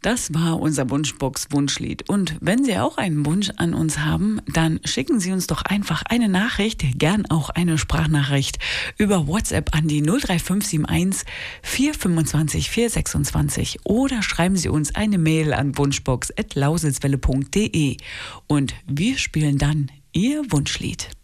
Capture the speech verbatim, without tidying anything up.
Das war unser Wunschbox-Wunschlied. Und wenn Sie auch einen Wunsch an uns haben, dann schicken Sie uns doch einfach eine Nachricht, gern auch eine Sprachnachricht über WhatsApp an die null drei fünf sieben eins vier fünfundzwanzig vier sechsundzwanzig oder schreiben Sie uns eine Mail an wunschbox at lausitzwelle punkt de und wir spielen dann Ihr Wunschlied.